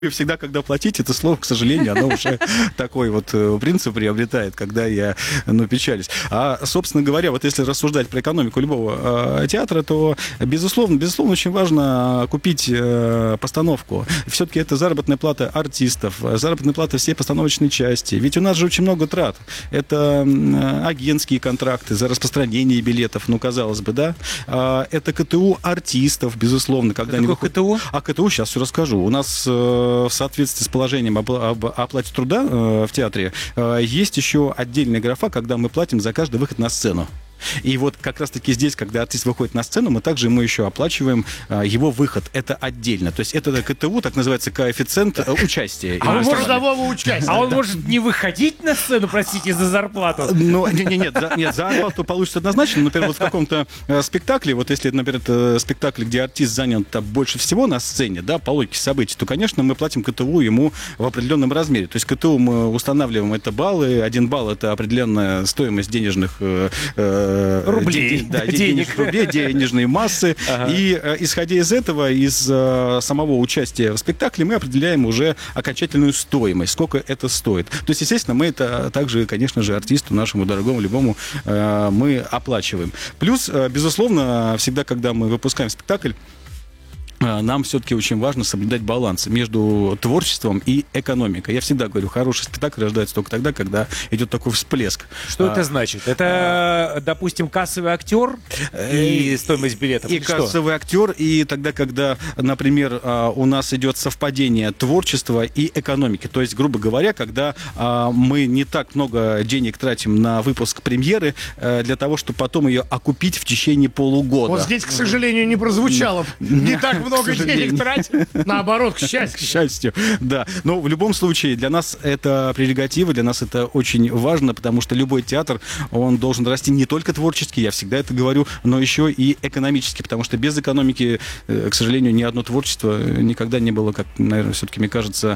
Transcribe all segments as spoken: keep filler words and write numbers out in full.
И всегда, когда платить, это слово, к сожалению, оно уже такой вот принцип приобретает, когда я, ну, печалюсь. А, собственно говоря, вот если рассуждать про экономику любого э, театра, то, безусловно, безусловно, очень важно купить э, постановку. Все-таки это заработная плата артистов, заработная плата всей постановочной части. Ведь у нас же очень много трат. Это э, агентские контракты за распространение билетов, ну, казалось бы, да. А, это КТУ артистов, безусловно. Когда Какое они... КТУ? А КТУ, сейчас все расскажу. У нас... Э, в соответствии с положением об, об оплате труда э, в театре, э, есть еще отдельная графа, когда мы платим за каждый выход на сцену. И вот как раз-таки здесь, когда артист выходит на сцену, мы также ему еще оплачиваем а, его выход. Это отдельно. То есть это КТУ, так называется, коэффициент а, участия. А он может участия. А он да. может не выходить на сцену, простите, за зарплату? Ну, нет, нет, нет, за, нет, за зарплату получится однозначно. Например, вот в каком-то э, спектакле, вот если, например, это спектакль, где артист занят больше всего на сцене, да, по логике событий, то, конечно, мы платим КТУ ему в определенном размере. То есть КТУ мы устанавливаем, это баллы. Один балл — это определенная стоимость денежных э, рублей, Ден, да, денег. рублей, денежные массы. Ага. И э, исходя из этого, из э, самого участия в спектакле, мы определяем уже окончательную стоимость, сколько это стоит. То есть, естественно, мы это также, конечно же, артисту нашему дорогому, любому, э, мы оплачиваем. Плюс, э, безусловно, всегда, когда мы выпускаем спектакль, нам все-таки очень важно соблюдать баланс между творчеством и экономикой. Я всегда говорю, хороший спектакль рождается только тогда, когда идет такой всплеск. Что а, это значит? Это, а, допустим, кассовый актер и стоимость билетов? И кассовый актер, и тогда, когда, например, у нас идет совпадение творчества и экономики. То есть, грубо говоря, когда мы не так много денег тратим на выпуск премьеры для того, чтобы потом ее окупить в течение полугода. Вот здесь, к сожалению, не прозвучало. Не так много. Много денег тратить. Наоборот, к счастью. К счастью, да. Но в любом случае для нас это прерогатива, для нас это очень важно, потому что любой театр, он должен расти не только творчески, я всегда это говорю, но еще и экономически, потому что без экономики, к сожалению, ни одно творчество никогда не было, как, наверное, все-таки, мне кажется,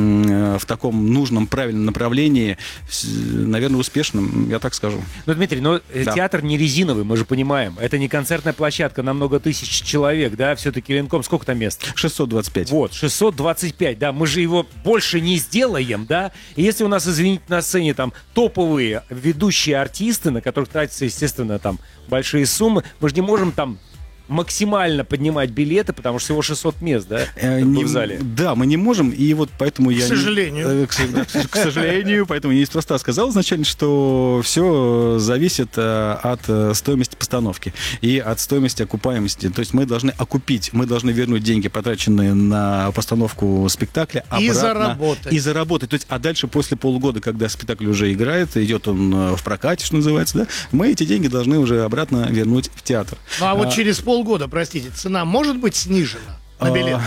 в таком нужном, правильном направлении, наверное, успешным, я так скажу. Ну, Дмитрий, но да. театр не резиновый, мы же понимаем. Это не концертная площадка на много тысяч человек, да, все-таки Ленком сколько там мест? шестьсот двадцать пять. Вот, шестьсот двадцать пять, да, мы же его больше не сделаем, да, и если у нас, извините, на сцене там топовые ведущие артисты, на которых тратятся, естественно, там большие суммы, мы же не можем там максимально поднимать билеты, потому что всего шестьсот мест, да, э, не, в зале. Да, мы не можем, и вот поэтому я... К сожалению. Не, э, к, к сожалению, поэтому я неспроста сказал изначально, что все зависит э, от э, стоимости постановки и от стоимости окупаемости. То есть мы должны окупить, мы должны вернуть деньги, потраченные на постановку спектакля, обратно. И заработать. И заработать. То есть, а дальше, после полугода, когда спектакль уже играет, идет он в прокате, что называется, да, мы эти деньги должны уже обратно вернуть в театр. Ну, а, а вот через полгода Полгода, простите, цена может быть снижена на билет?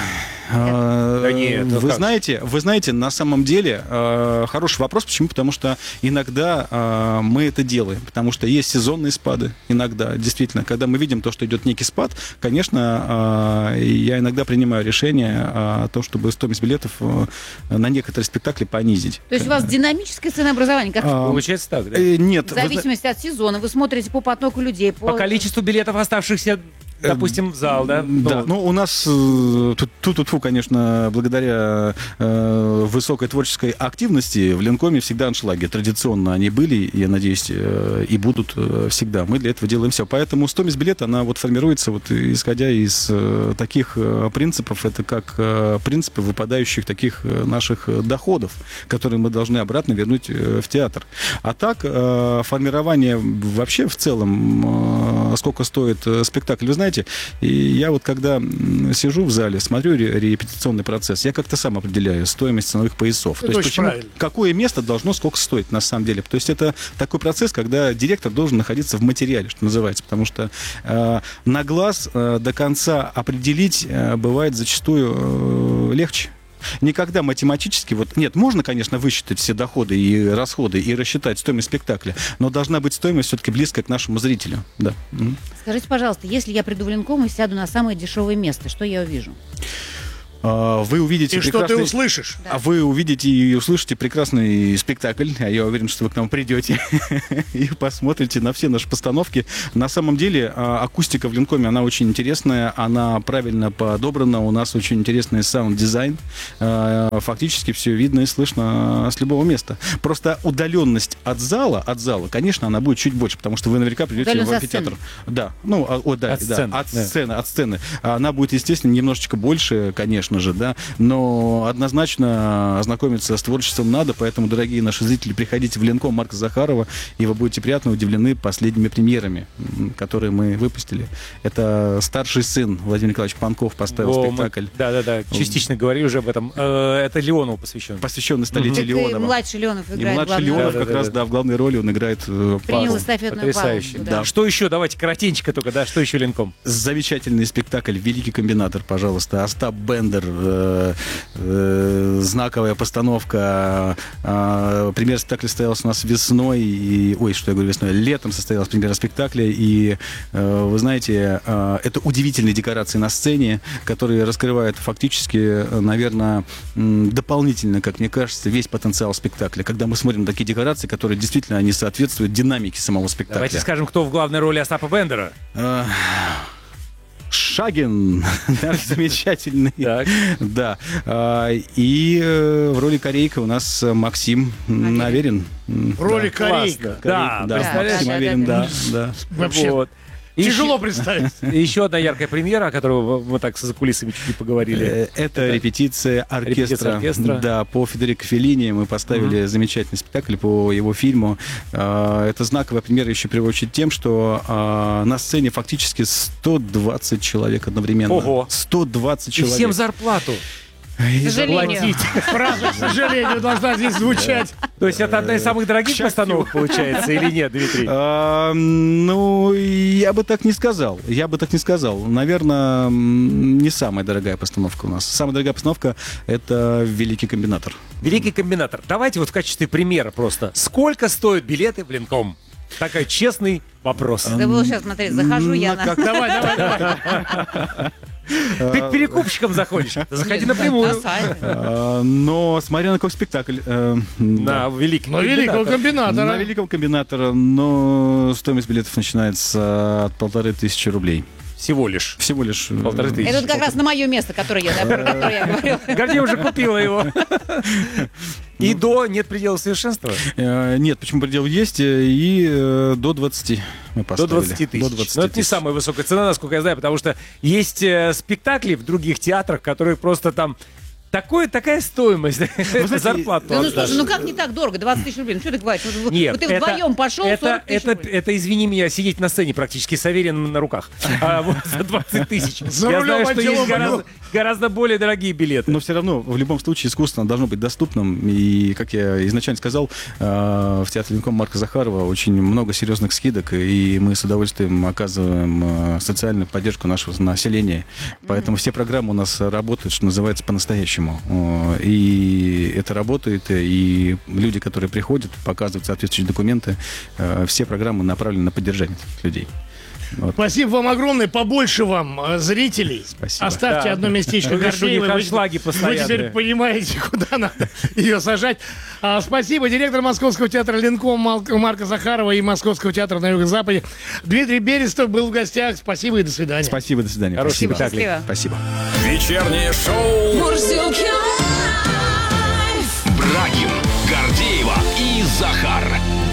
А, да нет, вы как? знаете, вы знаете, на самом деле э, хороший вопрос. Почему? Потому что иногда э, мы это делаем, потому что есть сезонные спады. Иногда, действительно, когда мы видим то, что идет некий спад, конечно, э, я иногда принимаю решение о том, чтобы стоимость билетов э, на некоторые спектакли понизить. То есть у вас динамическое ценообразование, как а, получается так, да? Э, нет. В зависимости вы... от сезона, вы смотрите по потоку людей, по, по количеству билетов, оставшихся. Допустим, в зал, да? Да, ну, у нас тут, тут, тут, конечно, благодаря э, высокой творческой активности в Ленкоме всегда аншлаги. Традиционно они были, я надеюсь, э, и будут э, всегда. Мы для этого делаем все. Поэтому стоимость билета, она вот формируется, вот, исходя из э, таких э, принципов. Это как э, принципы выпадающих таких э, наших доходов, которые мы должны обратно вернуть э, в театр. А так, э, формирование вообще в целом, э, сколько стоит э, спектакль, вы знаете, и я вот когда сижу в зале, смотрю репетиционный процесс, я как-то сам определяю стоимость ценовых поясов. Это То есть почему, правильно. какое место должно сколько стоить на самом деле. То есть это такой процесс, когда директор должен находиться в материале, что называется, потому что э, на глаз э, до конца определить э, бывает зачастую э, легче. Никогда математически, вот нет, можно, конечно, высчитать все доходы и расходы и рассчитать стоимость спектакля, но должна быть стоимость все-таки близкая к нашему зрителю. Да. Скажите, пожалуйста, если я приду в Ленком и сяду на самое дешевое место, что я увижу? А, Вы увидите И что ты прекрасный... услышишь? А вы увидите и услышите прекрасный спектакль. А я уверен, что вы к нам придете и посмотрите на все наши постановки. На самом деле а, акустика в Ленкоме, она очень интересная, она правильно подобрана. У нас очень интересный саунд-дизайн. А, Фактически все видно и слышно с любого места. Просто удаленность от зала, от зала, конечно, она будет чуть больше, потому что вы наверняка придете Удаленность в от амфитеатр. Да, ну, а, о, да, От да, сцены, от да. сцены, от сцены. Она будет, естественно, немножечко больше, конечно же, да, но однозначно ознакомиться с творчеством надо, поэтому, дорогие наши зрители, приходите в Ленком Марка Захарова, и вы будете приятно удивлены последними премьерами, м, которые мы выпустили. Это старший сын Владимир Николаевич Панков поставил Во, мы- спектакль, Да-да-да, частично говорили уже об этом. Э, Это Леонову посвящен. посвященный столетию Это и Леонова. младший Леонов И играет младший главную Леонов роль. как раз, Да-да-да. да, в главной роли он играет э, Принял Павла. эстафетную Потрясающе. палку. Да. Что еще? Давайте коротенько только, да, что еще Ленком? Замечательный спектакль «Великий комбинатор», пожалуйста. Остап Бендер, э, э, знаковая постановка. Э, премьера спектакля состоялась у нас весной. И, ой, что я говорю весной? Летом состоялась премьера спектакля. И, э, вы знаете, э, это удивительные декорации на сцене, которые раскрывают фактически, наверное, м, дополнительно, как мне кажется, весь потенциал спектакля. Когда мы смотрим на такие декорации, которые действительно они соответствуют динамике самого спектакля. Давайте скажем, кто в главной роли Остапа Бендера. Э, Шагин, наш замечательный. Так. Да. А, И э, в роли Корейка у нас э, Максим м, Аверин. М, В роли да. Корей. Классно. Корейка, Да, да, представляешь? Максим Да, да, Аверин, да, да, да. Вообще Вот. И тяжело еще- представить. и еще одна яркая премьера, о которой мы так за кулисами чуть-чуть поговорили. Э, Это репетиция оркестра. Репетиция оркестра. Да, по Федерико Феллини мы поставили замечательный спектакль по его фильму. А, Это знаковая премьера еще в первую очередь тем, что а, на сцене фактически сто двадцать человек одновременно. Ого. сто двадцать И человек. всем зарплату К сожалению. платить. Фраза, к сожалению, должна здесь звучать. То есть это одна из самых дорогих счастью. постановок получается или нет, Дмитрий? А, Ну, я бы так не сказал. Я бы так не сказал. Наверное, м, не самая дорогая постановка у нас. Самая дорогая постановка — это «Великий комбинатор». Великий комбинатор. Давайте вот в качестве примера просто. Сколько стоят билеты в Ленком? Такой честный вопрос. Да вы сейчас, смотрите, захожу я На на... как- Давай, давай, давай. Ты к перекупщикам заходишь. Заходи На напрямую. сайт. А, Но смотря на какой спектакль. э, да. На великий Но великого комбинатор. комбинатора. На «Великого комбинатора», но стоимость билетов начинается от полторы тысячи рублей. Всего лишь. Всего лишь. э, Полторы тысячи. Это вот как раз на мое место, которое я, да, про которое я говорила. Гордей уже купила его. И до нет предела совершенства. э, Нет, почему предел есть, э, и э, до двадцати мы До поставили. двадцати тысяч. До двадцати Но это не тысяч. самая высокая цена, насколько я знаю, потому что есть э, спектакли в других театрах, которые просто там такое, такая стоимость. знаете, Зарплату Да ну отдашь. слушай, ну как не так дорого? двадцать тысяч рублей. Ну что ты говоришь? Вот, Нет, вот ты это- вдвоем пошел, это, сорок тысяч это, рублей. это, извини меня, сидеть на сцене практически с Авериным на руках. А, вот за двадцать тысяч. За Я рулем знаю, что есть отдела гораздо, гораздо более дорогие билеты. Но все равно, в любом случае, искусство должно быть доступным. И, как я изначально сказал, э, в театре Ленком Марка Захарова очень много серьезных скидок, и мы с удовольствием оказываем э, социальную поддержку нашего населения. Поэтому все программы у нас работают, что называется, по-настоящему. Э, И это работает, и люди, которые приходят, показывают соответствующие документы, э, все программы направлены на поддержание этих людей. Вот. Спасибо вам огромное, побольше вам э, зрителей. Спасибо. Оставьте Да. одно местечко Я вижу, у них Гордеевой. Вы, аншлаги вы постоянные. теперь понимаете, куда надо ее сажать. А, спасибо. Директор Московского театра Ленком Мал- Марка Захарова и Московского театра на Юго-Западе Дмитрий Берестов был в гостях. Спасибо и до свидания. Спасибо, до свидания. Хороших Спасибо. спектаклей. Счастливо. Спасибо. Вечернее шоу Мурзилки